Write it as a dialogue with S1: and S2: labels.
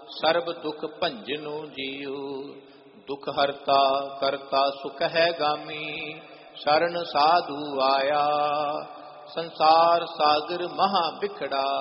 S1: ਸਰਬ ਦੁਖ ਭੰਜਨੁ ਜੀਉ। ਦੁਖ ਹਰਤਾ ਕਰਤਾ ਸੁਖ ਹੈ ਗਾਮੀ, ਸ਼ਰਨ ਸਾਧੂ ਆਇਆ। ਸੰਸਾਰ ਸਾਗਰ ਮਹਾ ਬਿਖੜਾ,